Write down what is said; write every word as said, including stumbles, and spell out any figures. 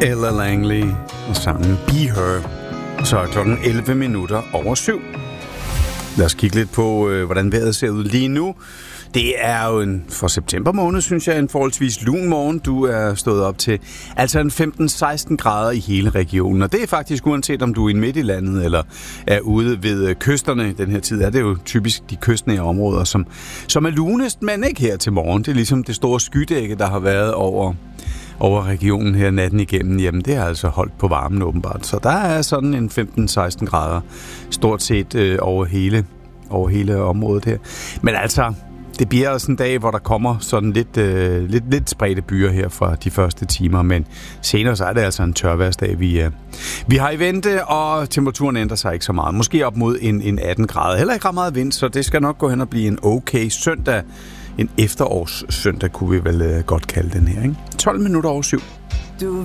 Ella Langley og sangen Be Her. Så er klokken elleve minutter over syv. Lad os kigge lidt på, øh, hvordan vejret ser ud lige nu. Det er jo en, for september måned, synes jeg, en forholdsvis lun morgen, du er stået op til. Altså en femten til seksten grader i hele regionen. Og det er faktisk uanset, om du er i midt i landet eller er ude ved kysterne. Den her tid er det jo typisk de kystnære områder, som, som er lunest, men ikke her til morgen. Det er ligesom det store skydække, der har været over... over regionen her natten igennem, jamen det er altså holdt på varmen åbenbart. Så der er sådan en femten til seksten grader stort set øh, over, hele, over hele området her. Men altså, det bliver også en dag, hvor der kommer sådan lidt, øh, lidt, lidt spredte byer her fra de første timer, men senere så er det altså en tørværsdag, vi, øh, vi har i vente, og temperaturen ændrer sig ikke så meget. Måske op mod en, en atten grader. Heller ikke ret meget vind, så det skal nok gå hen og blive en okay søndag. En efterårssøndag kunne vi vel øh, godt kalde den her, ikke? tolv minutter over syv.